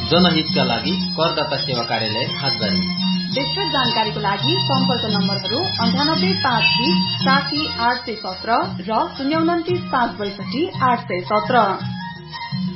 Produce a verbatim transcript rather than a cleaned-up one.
जनहितका लागि करदाता सेवा कार्यालय खासबारी। विस्तृत जानकारीको लागि सम्पर्क नम्बरहरू अन्ठानब्बे पाँच बीस साठी आठ सय सत्र र शून्य उन्तिस पाँच बैसठी आठ सय सत्र।